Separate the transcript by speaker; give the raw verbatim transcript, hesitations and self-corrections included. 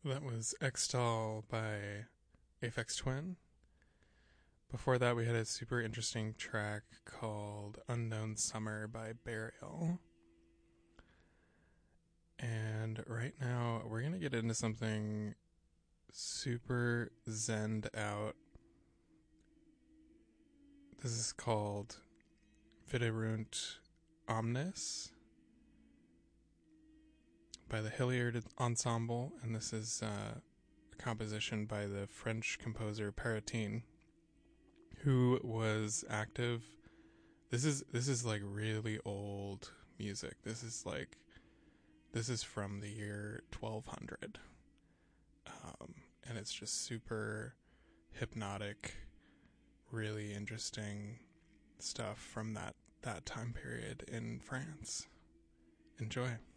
Speaker 1: That was Extol by Aphex Twin. Before that, we had a super interesting track called Unknown Summer by Burial. And right now, we're going to get into something super zened out. This is called Viderunt Omnis by the Hilliard Ensemble, and this is uh, a composition by the French composer Paratine, who was active. This is this is like really old music. This is like this is from the year twelve hundred, um, and it's just super hypnotic, really interesting stuff from that that time period in France. Enjoy.